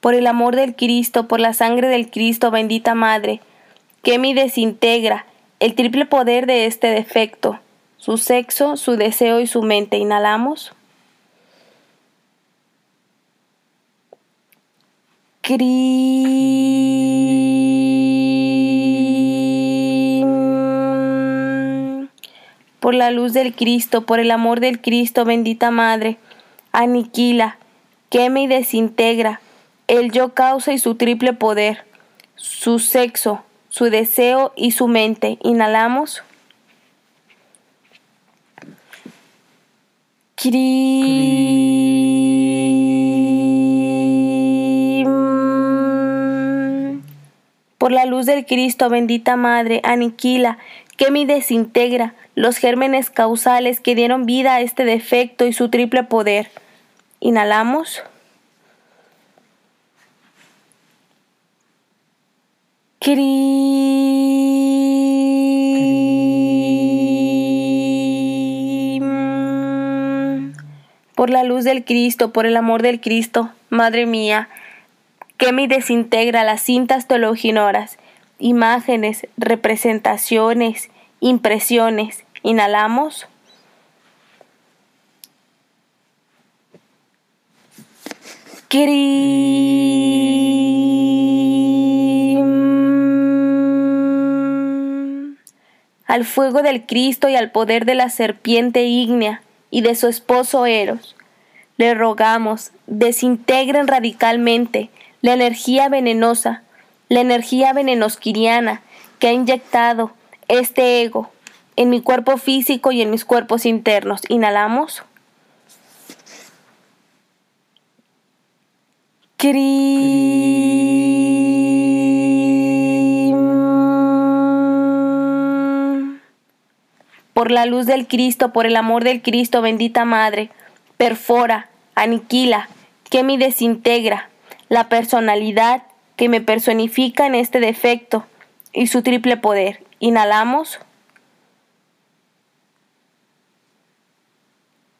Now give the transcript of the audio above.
por el amor del Cristo, por la sangre del Cristo, bendita Madre, quema y desintegra el triple poder de este defecto, su sexo, su deseo y su mente. Inhalamos. Por la luz del Cristo, por el amor del Cristo, bendita Madre, aniquila, quema y desintegra el yo causa y su triple poder, su sexo, su deseo y su mente. Inhalamos. Por la luz del Cristo, bendita Madre, aniquila, quema y desintegra los gérmenes causales que dieron vida a este defecto y su triple poder. Inhalamos. Por la luz del Cristo, por el amor del Cristo, Madre mía, quema y desintegra las cintas teologinoras, imágenes, representaciones, impresiones. Inhalamos. Al fuego del Cristo y al poder de la serpiente ígnea y de su esposo Eros, le rogamos, desintegren radicalmente la energía venenosquiriana que ha inyectado este ego en mi cuerpo físico y en mis cuerpos internos. Inhalamos. Por la luz del Cristo, por el amor del Cristo, bendita Madre, perfora, aniquila, quema y desintegra la personalidad que me personifica en este defecto y su triple poder. Inhalamos.